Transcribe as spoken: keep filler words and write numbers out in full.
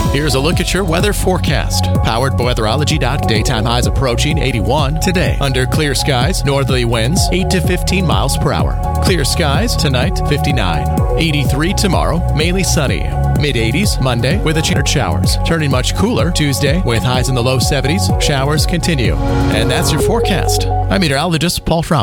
Here's a look at your weather forecast. Powered by weatherology dot com. Daytime highs approaching eighty-one today. Under clear skies, northerly winds eight to fifteen miles per hour. Clear skies tonight, fifty-nine. eighty-three tomorrow, mainly sunny. mid eighties Monday with a chance of showers. Turning much cooler Tuesday with highs in the low seventies. Showers continue. And that's your forecast. I'm meteorologist Paul Fromm.